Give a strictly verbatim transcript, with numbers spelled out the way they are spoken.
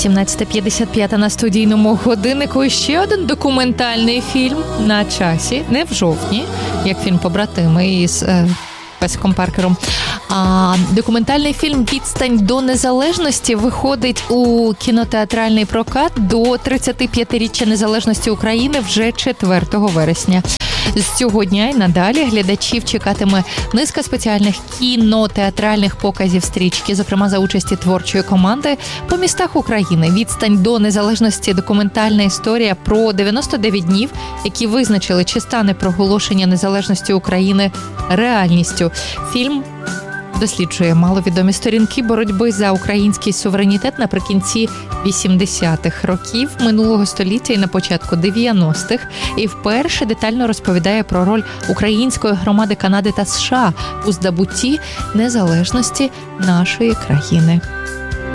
сімнадцята п'ятдесят п'ять на студійному годиннику. І ще один документальний фільм на часі, не в жовтні, як фільм «Побратими» із е, Песиком Паркером. А документальний фільм «Відстань до незалежності» виходить у кінотеатральний прокат до тридцятип'ятиріччя незалежності України вже четвертого вересня. З цього дня і надалі глядачів чекатиме низка спеціальних кінотеатральних показів стрічки, зокрема за участі творчої команди по містах України. «Відстань до незалежності» – документальна історія про дев'яносто дев'ять днів, які визначили, чи стане проголошення незалежності України реальністю. Фільм досліджує маловідомі сторінки боротьби за український суверенітет наприкінці вісімдесятих років минулого століття і на початку дев'яностих, і вперше детально розповідає про роль української громади Канади та США у здобутті незалежності нашої країни.